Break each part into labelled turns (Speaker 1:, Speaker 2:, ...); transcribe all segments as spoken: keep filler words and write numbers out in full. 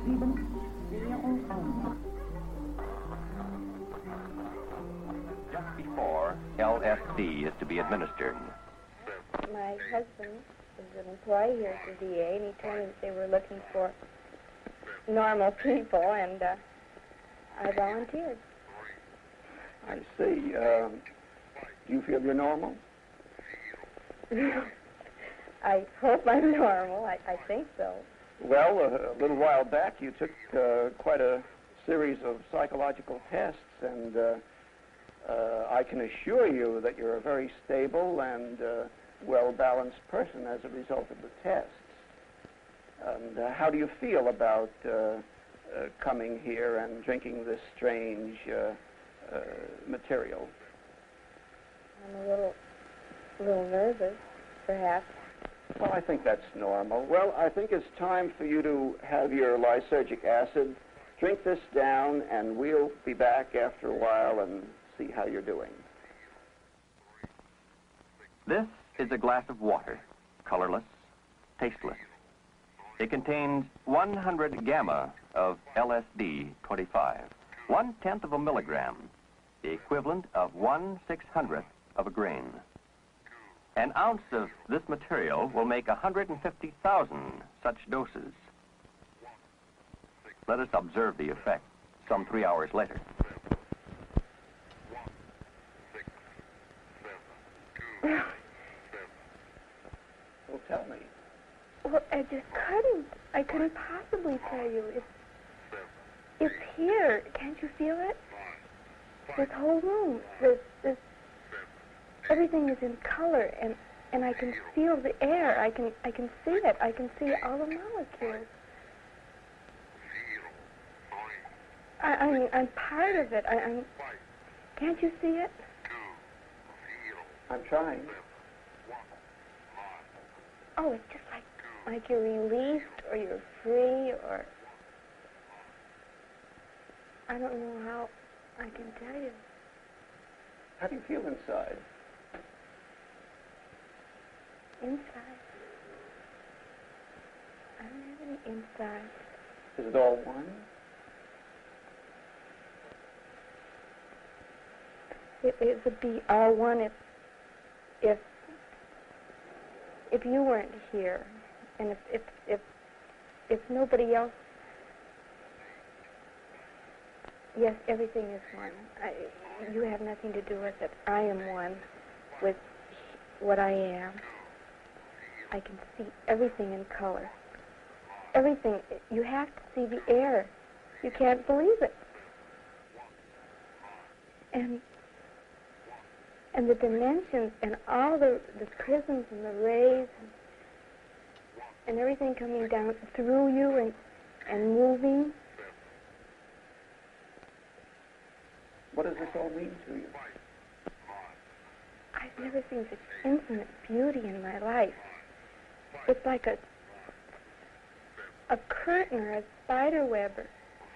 Speaker 1: Just before L S D is to be administered.
Speaker 2: My husband is an employee here at the V A, and he told me that they were looking for normal people, and uh, I volunteered.
Speaker 3: I see. Um, do you feel you're normal?
Speaker 2: I hope I'm normal. I, I think so.
Speaker 3: Well, a, a little while back, you took uh, quite a series of psychological tests, and uh, uh, I can assure you that you're a very stable and uh, well-balanced person as a result of the tests. And uh, how do you feel about uh, uh, coming here and drinking this strange uh, uh, material?
Speaker 2: I'm a little, a little nervous, perhaps.
Speaker 3: Well, I think that's normal. Well, I think it's time for you to have your lysergic acid. Drink this down, and we'll be back after a while and see how you're doing.
Speaker 1: This is a glass of water, colorless, tasteless. It contains one hundred gamma of L S D twenty-five, one-tenth of a milligram, the equivalent of one six-hundredth of a grain. An ounce of this material will make one hundred fifty thousand such doses. Let us observe the effect some three hours later.
Speaker 3: Well, tell me.
Speaker 2: Well, I just couldn't. I couldn't possibly tell you. It's, it's here. Can't you feel it? This whole room, this, this, everything is in color, and, and I can feel the air. I can, I can see it. I can see all the molecules. I, I'm, I'm part of it. I, I'm. Can't you see it?
Speaker 3: I'm trying.
Speaker 2: Oh, it's just like, like you're released, or you're free, or I don't know how I can tell you.
Speaker 3: How do you feel inside?
Speaker 2: Inside? I don't have any inside.
Speaker 3: Is it all one?
Speaker 2: It, it would be all one if, if, if you weren't here, and if, if, if, if nobody else. Yes, everything is one. I, you have nothing to do with it. I am one with what I am. I can see everything in color. Everything. You have to see the air. You can't believe it. And and the dimensions and all the, the prisms and the rays and, and everything coming down through you and, and moving.
Speaker 3: What does this all mean to you?
Speaker 2: I've never seen such infinite beauty in my life. It's like a a curtain or a spider web. Or,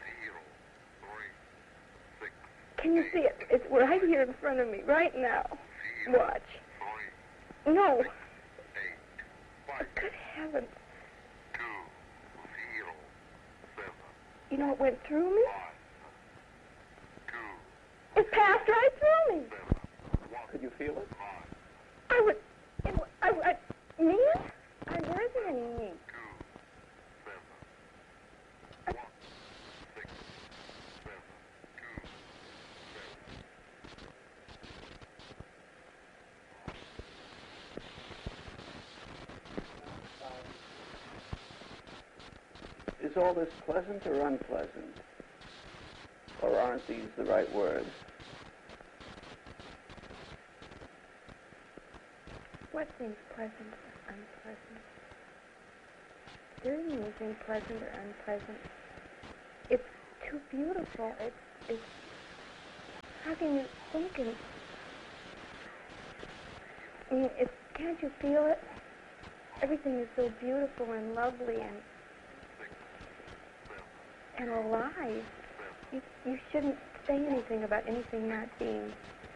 Speaker 2: can you see it? It's right here in front of me, right now. Watch. No. Oh, good heavens. You know, it went through me. It passed right through me.
Speaker 3: Could you feel it?
Speaker 2: I would... It, I, I, me? I, there isn't any me.
Speaker 3: Is all this pleasant or unpleasant? Or aren't these the right words?
Speaker 2: What seems pleasant or unpleasant? There isn't anything pleasant or unpleasant. It's too beautiful. It's, it's, how can you think and, I mean, it's, can't you feel it? Everything is so beautiful and lovely and, and alive. You, you shouldn't say anything about anything not being.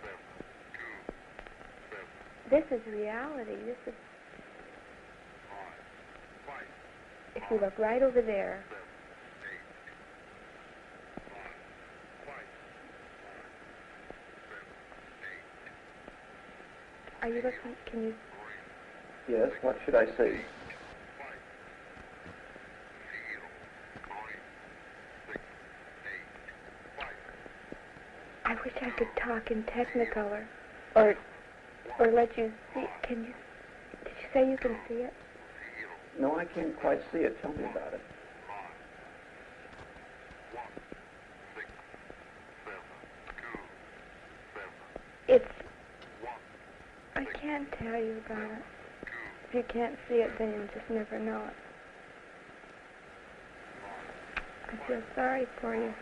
Speaker 2: This is reality. This is... If you look right over there, Are you looking? Can you?
Speaker 3: Yes, what should I see?
Speaker 2: I wish I could talk in Technicolor, or, or let you see. Can you? Did you say you can see it?
Speaker 3: No, I can't quite see it. Tell me about it.
Speaker 2: It's. I can't tell you about it. If you can't see it, then you'll just never know it. I feel sorry for you.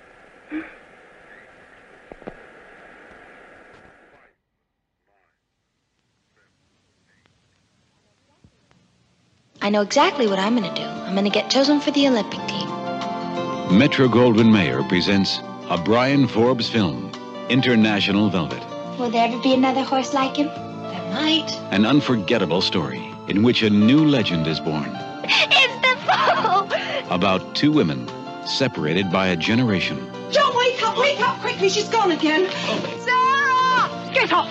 Speaker 4: I know exactly what I'm going to do. I'm going to get chosen for the Olympic team.
Speaker 5: Metro-Goldwyn Mayer presents a Brian Forbes film, International Velvet.
Speaker 4: Will there ever be another horse like him? There might.
Speaker 5: An unforgettable story in which a new legend is born.
Speaker 4: It's the fool!
Speaker 5: About two women separated by a generation.
Speaker 6: John, wake up, wake up quickly. She's gone again.
Speaker 7: Sarah! Get off!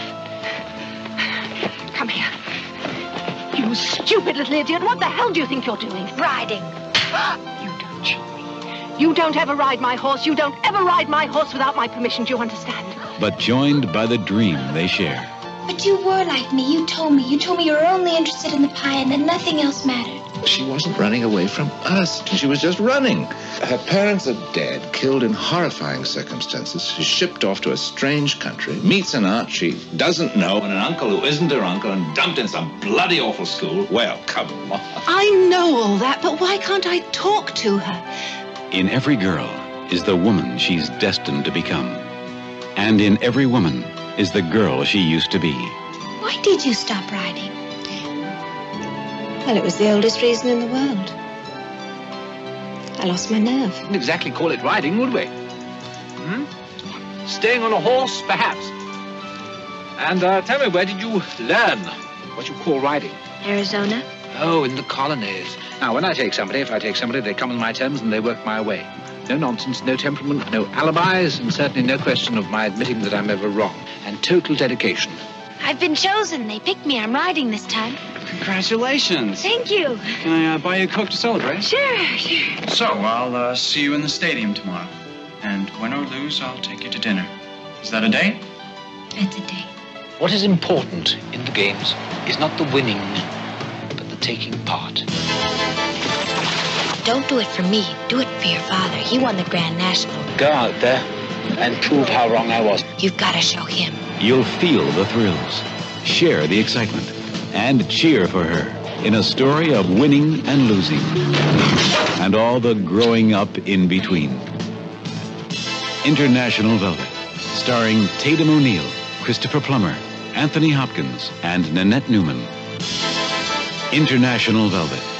Speaker 7: Come here. You stupid little idiot. What the hell do you think you're doing?
Speaker 4: Riding.
Speaker 7: You don't cheat me. You don't ever ride my horse. You don't ever ride my horse without my permission. Do you understand?
Speaker 5: But joined by the dream they share.
Speaker 4: But you were like me. You told me. You told me you were only interested in the pie and that nothing else mattered.
Speaker 8: She wasn't running away from us. She was just running. Her parents are dead, killed in horrifying circumstances. She's shipped off to a strange country, meets an aunt she doesn't know, and an uncle who isn't her uncle, and dumped in some bloody awful school. Well, come on.
Speaker 7: I know all that, but why can't I talk to her?
Speaker 5: In every girl is the woman she's destined to become. And in every woman is the girl she used to be.
Speaker 4: Why did you stop riding? Well, it was the oldest reason in the world. I lost my nerve.
Speaker 9: Wouldn't exactly call it riding, would we? Hmm? Staying on a horse, perhaps. And uh, tell me, where did you learn what you call riding?
Speaker 4: Arizona?
Speaker 9: Oh, in the colonies. Now, when I take somebody, if I take somebody, they come on my terms and they work my way. No nonsense, no temperament, no alibis, and certainly no question of my admitting that I'm ever wrong. And total dedication.
Speaker 4: I've been chosen. They picked me. I'm riding this time.
Speaker 10: Congratulations.
Speaker 4: Thank you.
Speaker 10: Can I uh, buy you a Coke to celebrate?
Speaker 4: Sure, sure.
Speaker 10: So, I'll uh, see you in the stadium tomorrow. And win or lose, I'll take you to dinner. Is that a date?
Speaker 4: It's a date.
Speaker 9: What is important in the games is not the winning, but the taking part.
Speaker 4: Don't do it for me. Do it for your father. He won the Grand National.
Speaker 9: Go out there and prove how wrong I was.
Speaker 4: You've got to show him.
Speaker 5: You'll feel the thrills, share the excitement, and cheer for her in a story of winning and losing, and all the growing up in between. International Velvet, starring Tatum O'Neal, Christopher Plummer, Anthony Hopkins, and Nanette Newman. International Velvet.